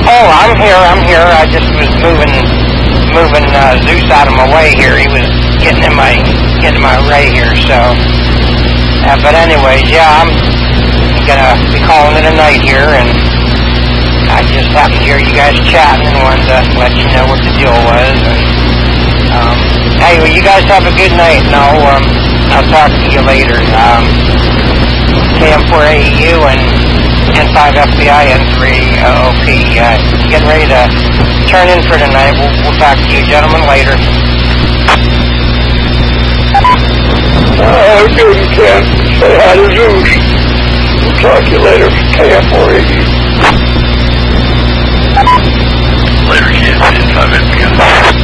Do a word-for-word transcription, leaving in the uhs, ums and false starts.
Oh, I'm here, I'm here. I just was moving moving uh, Zeus out of my way here. He was getting in my getting in my way here, so uh, but anyways, yeah, I'm gonna be calling it a night here, and I just happened to hear you guys chatting and wanted to let you know what the deal was. And um hey, well, you guys have a good night, and I'll um I'll talk to you later. Um K M four A E U and N five F B I, N three O P. Uh, getting ready to turn in for tonight. We'll, we'll talk to you gentlemen later. Uh, good, Ken. Say hi to Zeus. We'll talk to you later, K M four A E U. Later, kids. N five F B I.